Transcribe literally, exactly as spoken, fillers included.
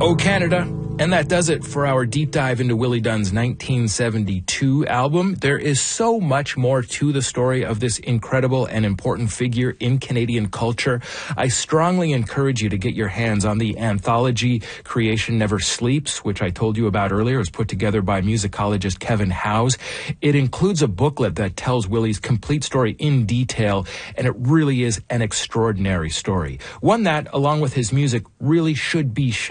Oh, Canada. And that does it for our deep dive into Willie Dunn's nineteen seventy-two album. There is so much more to the story of this incredible and important figure in Canadian culture. I strongly encourage you to get your hands on the anthology Creation Never Sleeps, which I told you about earlier. It was put together by musicologist Kevin Howes. It includes a booklet that tells Willie's complete story in detail, and it really is an extraordinary story. One that, along with his music, really should be shared.